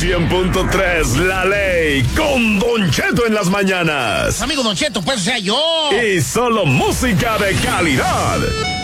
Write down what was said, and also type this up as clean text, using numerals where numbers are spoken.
100.3, La Ley, con Don Cheto en las mañanas. Amigo Don Cheto, pues, o sea, yo. Y solo música de calidad.